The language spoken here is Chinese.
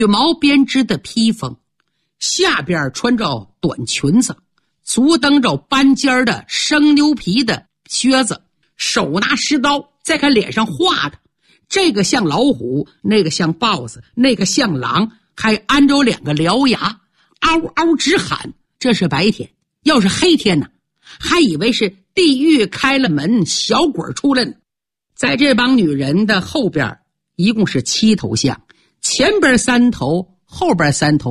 羽毛编织的披风，下边穿着短裙子，足蹬着斑尖的生牛皮的靴子，手拿石刀，再看脸上画的，这个像老虎，那个像豹子，那个像狼，还安着2个獠牙，嗷嗷直喊。这是白天，要是黑天呢，还以为是地狱开了门，小鬼出来了。在这帮女人的后边，一共是7头像，前边3头，后边3头。